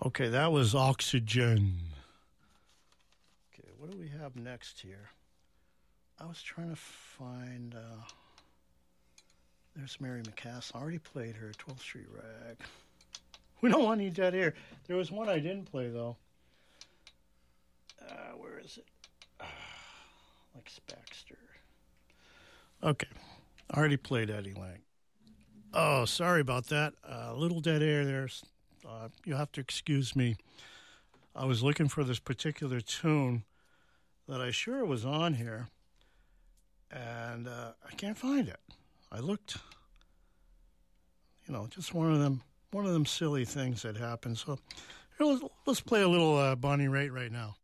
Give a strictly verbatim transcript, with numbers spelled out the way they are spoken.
Okay, that was Oxygen. Okay, what do we have next here? I was trying to find... Uh, there's Mary McCaslin. I already played her, twelfth Street Rag. We don't want any dead air. There was one I didn't play, though. Uh, where is it? Uh, Lex Baxter. Okay, I already played Eddie Lang. Oh, sorry about that. A uh, little dead air there. Uh, you have to excuse me. I was looking for this particular tune that I sure was on here, and uh, I can't find it. I looked, you know, just one of them, one of them silly things that happen. So here, let's, let's play a little uh, Bonnie Raitt right now.